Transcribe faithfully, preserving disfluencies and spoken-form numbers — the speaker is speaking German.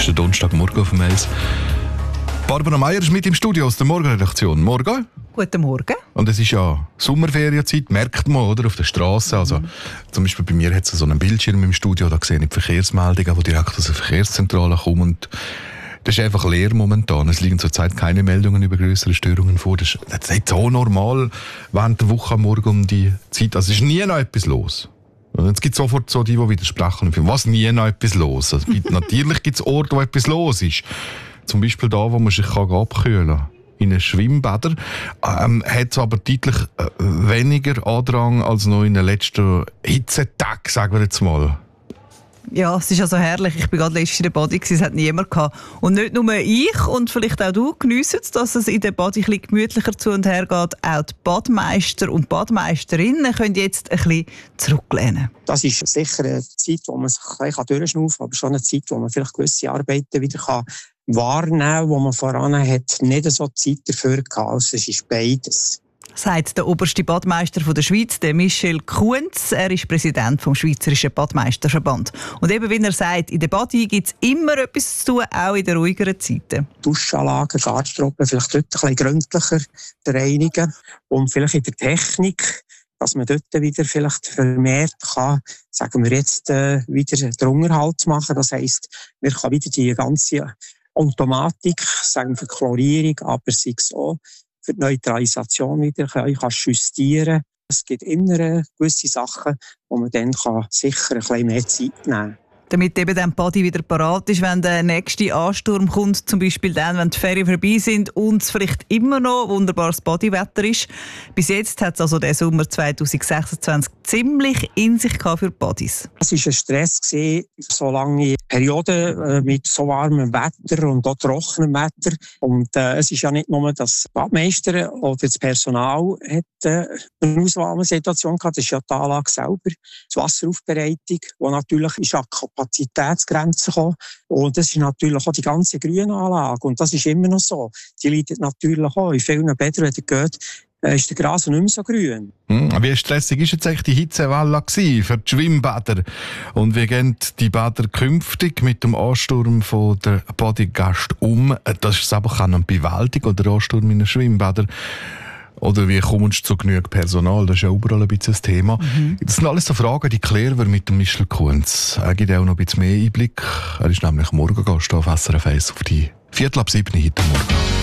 ist der Donnerstagmorgen auf dem Eis. Barbara Meier ist mit im Studio aus der Morgenredaktion. Morgen. Guten Morgen. Und es ist ja Sommerferienzeit, merkt man, oder? Auf der Straße. Also, mhm. Zum Beispiel bei mir hat es so einen Bildschirm im Studio, da sehe ich die Verkehrsmeldungen, die direkt aus der Verkehrszentrale kommen. Und das ist einfach leer momentan. Es liegen zurzeit keine Meldungen über größere Störungen vor. Das ist nicht so normal während der Woche am Morgen um die Zeit. Also es ist nie noch etwas los. Es gibt sofort so die, die widersprechen. Was, nie noch etwas los? Also, natürlich gibt es Orte, wo etwas los ist. Zum Beispiel da, wo man sich abkühlen kann. In einem Schwimmbäder. Ähm, hat es aber deutlich äh, weniger Andrang als noch in den letzten Hitzetagen, sagen wir jetzt mal. Ja, es ist also herrlich. Ich war gerade letztens in der Body, es hat niemand gehabt. Und nicht nur ich und vielleicht auch du geniessen es, dass es in der Body ein bisschen gemütlicher zu und her geht. Auch die Badmeister und Badmeisterinnen können jetzt ein bisschen zurücklehnen. Das ist sicher eine Zeit, wo man sich ein bisschen durchschnaufen kann, aber schon eine Zeit, wo man vielleicht gewisse Arbeiten wieder kann wahrnehmen kann, wo man voran hat, nicht so Zeit dafür gehabt. Also es ist beides. Sagt der oberste Badmeister der Schweiz, der Michel Kunz. Er ist Präsident vom Schweizerischen Badmeisterverband. Und eben, wie er sagt, in der Badi gibt es immer etwas zu tun, auch in den ruhigeren Zeiten. Duschanlagen, Garderobe, vielleicht dort ein bisschen gründlicher reinigen. Und vielleicht in der Technik, dass man dort wieder vielleicht vermehrt kann, sagen wir jetzt, äh, wieder den Unterhalt machen. Das heisst, wir können wieder die ganze Automatik, sagen wir für Chlorierung, aber sei es auch für die Neutralisation wieder kann justieren. Es gibt immer gewisse Sachen, wo man dann kann sicher ein bisschen mehr Zeit nehmen kann. Damit eben der Body wieder parat ist, wenn der nächste Ansturm kommt, zum Beispiel dann, wenn die Ferien vorbei sind und es vielleicht immer noch wunderbares Bodywetter ist. Bis jetzt hat es also der Sommer zwanzig sechsundzwanzig ziemlich in sich gehabt für Bodys. Es war ein Stress, so lange Perioden mit so warmem Wetter und auch trockenem Wetter. Und äh, es ist ja nicht nur das Badmeister oder das Personal hat äh, eine Ausnahmesituation gehabt, das ist ja die Anlage selber, die Wasseraufbereitung, wo natürlich ist ja Kapazitätsgrenzen kommen. Und das ist natürlich auch die ganze Grünanlage. Und das ist immer noch so. Die leidet natürlich auch. In vielen Bädern, wenn ihr geht, ist der Gras nicht mehr so grün. Hm, wie stressig war jetzt eigentlich die Hitzewelle für die Schwimmbäder? Und wie gehen die Bäder künftig mit dem Ansturm von der Bodygäste um? Das ist einfach auch eine Bewältigung, oder Ansturm in den Schwimmbädern. Oder wie kommst du zu genügend Personal? Das ist ja überall ein bisschen das Thema. Mhm. Das sind alles so Fragen, die klären wir mit dem Michel Kunz. Er gibt auch noch ein bisschen mehr Einblick. Er ist nämlich Morgengast auf S R F eins auf die Viertel ab sieben heute Morgen.